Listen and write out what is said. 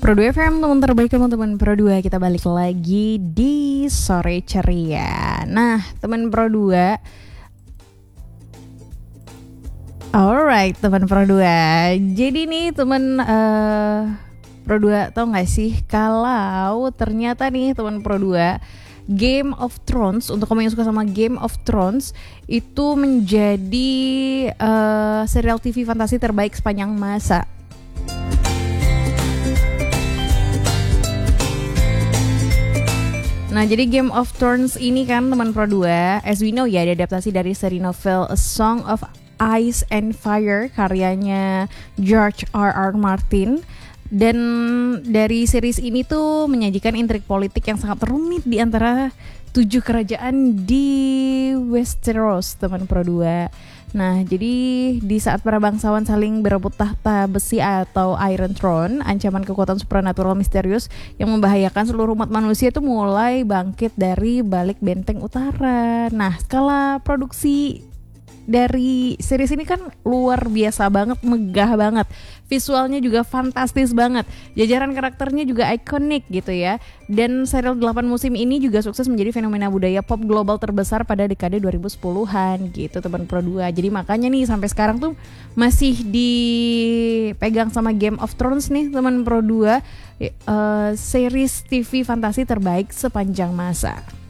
Pro 2 FM, teman terbaik teman-teman Pro 2. Kita balik lagi di Sore Ceria. Nah, teman Pro 2, alright teman Pro 2. Jadi nih teman Pro 2, tau gak sih kalau ternyata nih teman Pro 2, Game of Thrones, untuk kamu yang suka sama Game of Thrones, itu menjadi serial TV fantasi terbaik sepanjang masa. Nah, jadi Game of Thrones ini kan teman Pro 2, as we know ya, diadaptasi dari seri novel A Song of Ice and Fire karyanya George R.R. Martin. Dan dari series ini tuh menyajikan intrik politik yang sangat rumit di antara 7 kerajaan di Westeros, teman Pro 2. Nah, jadi di saat para bangsawan saling berebut tahta besi atau Iron Throne, ancaman kekuatan supernatural misterius yang membahayakan seluruh umat manusia itu mulai bangkit dari balik benteng utara. Nah, skala produksi dari series ini kan luar biasa banget, megah banget. Visualnya juga fantastis banget. Jajaran karakternya juga ikonik gitu ya. Dan serial 8 musim ini juga sukses menjadi fenomena budaya pop global terbesar pada dekade 2010-an gitu teman Pro 2. Jadi makanya nih sampai sekarang tuh masih dipegang sama Game of Thrones nih teman Pro 2, series TV fantasi terbaik sepanjang masa.